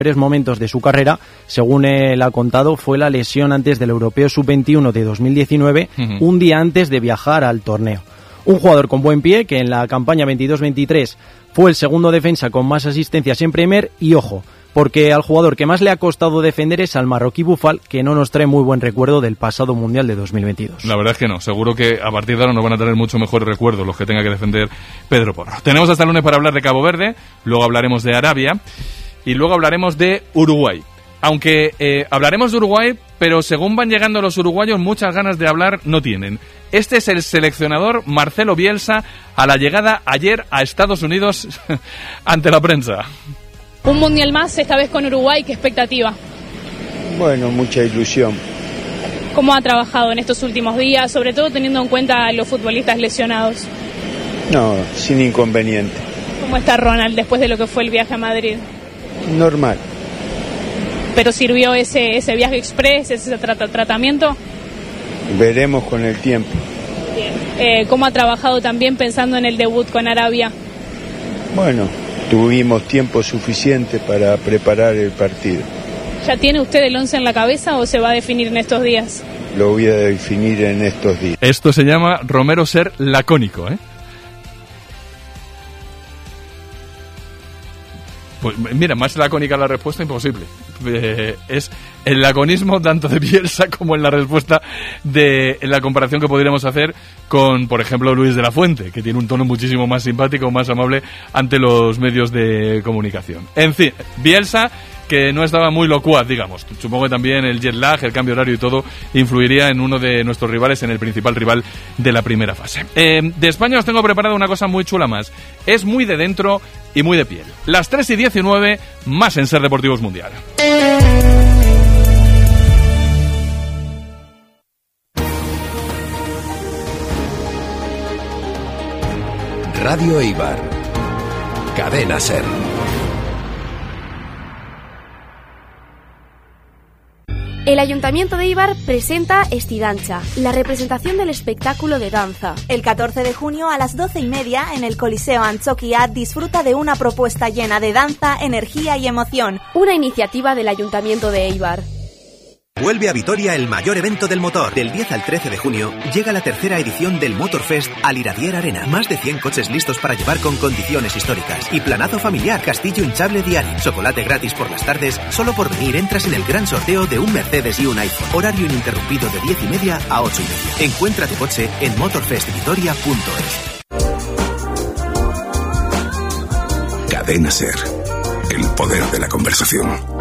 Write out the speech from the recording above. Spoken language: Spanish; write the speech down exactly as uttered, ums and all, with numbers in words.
momentos de su carrera, según él ha contado, fue la lesión antes del Europeo sub veintiuno de dos mil diecinueve, uh-huh. un día antes de viajar al torneo. Un jugador con buen pie, que en la campaña veintidós veintitrés fue el segundo defensa con más asistencias en Premier, y ojo, porque al jugador que más le ha costado defender es al marroquí Boufal, que no nos trae muy buen recuerdo del pasado Mundial de dos mil veintidós. La verdad es que no, seguro que a partir de ahora nos van a traer mucho mejores recuerdos los que tenga que defender Pedro Porro. Tenemos hasta el lunes para hablar de Cabo Verde, luego hablaremos de Arabia y luego hablaremos de Uruguay. Aunque eh, hablaremos de Uruguay, pero según van llegando los uruguayos, muchas ganas de hablar no tienen. Este es el seleccionador Marcelo Bielsa a la llegada ayer a Estados Unidos ante la prensa. Un mundial más, esta vez con Uruguay, ¿qué expectativa? Bueno, mucha ilusión. ¿Cómo ha trabajado en estos últimos días, sobre todo teniendo en cuenta a los futbolistas lesionados? No, sin inconveniente. ¿Cómo está Ronald después de lo que fue el viaje a Madrid? Normal. ¿Pero sirvió ese, ese viaje express, ese tra- tratamiento? Veremos con el tiempo. Bien. Eh, ¿Cómo ha trabajado también pensando en el debut con Arabia? Bueno, tuvimos tiempo suficiente para preparar el partido. ¿Ya tiene usted el once en la cabeza o se va a definir en estos días? Lo voy a definir en estos días. Esto se llama Romero ser lacónico, ¿eh? Pues mira, más lacónica la respuesta imposible. Eh, es el laconismo tanto de Bielsa como en la respuesta de en la comparación que podríamos hacer con, por ejemplo, Luis de la Fuente, que tiene un tono muchísimo más simpático, más amable ante los medios de comunicación. En fin, Bielsa, que no estaba muy locuaz, digamos. Supongo que también el jet lag, el cambio horario y todo influiría en uno de nuestros rivales, en el principal rival de la primera fase. Eh, de España os tengo preparado una cosa muy chula más. Es muy de dentro y muy de piel. Las tres y diecinueve, más en Ser Deportivos Mundial. Radio Eibar. Cadena Ser. El Ayuntamiento de Eibar presenta Estidancha, la representación del espectáculo de danza. El catorce de junio a las doce y media en el Coliseo Antzokia disfruta de una propuesta llena de danza, energía y emoción. Una iniciativa del Ayuntamiento de Eibar. Vuelve a Vitoria el mayor evento del motor. Del diez al trece de junio llega la tercera edición del Motorfest al Iradier Arena. Más de cien coches listos para llevar con condiciones históricas. Y planazo familiar, castillo hinchable diario. Chocolate gratis por las tardes. Solo por venir entras en el gran sorteo de un Mercedes y un iPhone. Horario ininterrumpido de diez y media a ocho y media. Encuentra tu coche en motorfest vitoria punto es. Cadena Ser. El poder de la conversación.